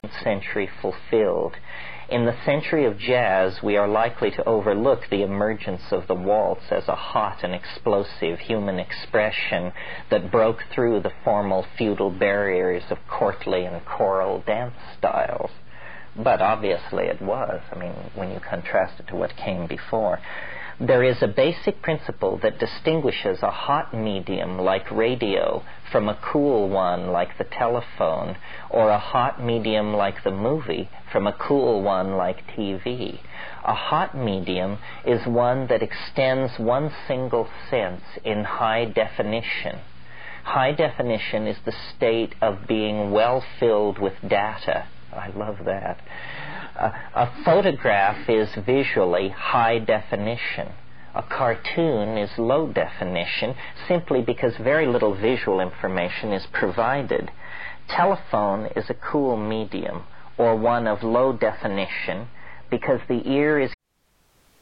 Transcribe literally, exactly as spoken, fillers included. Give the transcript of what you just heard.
century fulfilled. In the century of jazz, we are likely to overlook the emergence of the waltz as a hot and explosive human expression that broke through the formal feudal barriers of courtly and choral dance styles. But obviously it was, I mean, when you contrast it to what came before. There is a basic principle that distinguishes a hot medium like radio from a cool one like the telephone, or a hot medium like the movie from a cool one like T V. A hot medium is one that extends one single sense in high definition. High definition is the state of being well filled with data. I love that. Uh, a photograph is visually high definition. A cartoon is low definition simply because very little visual information is provided. Telephone is a cool medium, or one of low definition, because the ear is